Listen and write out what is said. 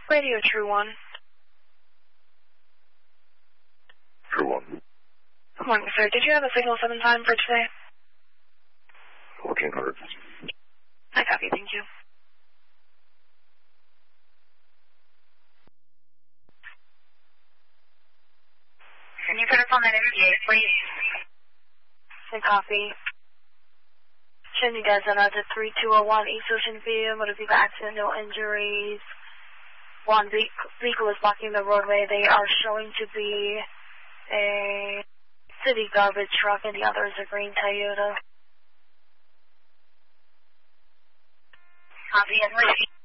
Radio True One. True One. Good morning, sir. Did you have a signal 7 time for today? 1400. I copy, thank you. Can you put us on that MTA, please? I copy. Send you guys on to 3201 East Ocean View, motor vehicle accident, no injuries. One vehicle is blocking the roadway. They are showing to be a city garbage truck, and the other is a green Toyota. Copy and ready.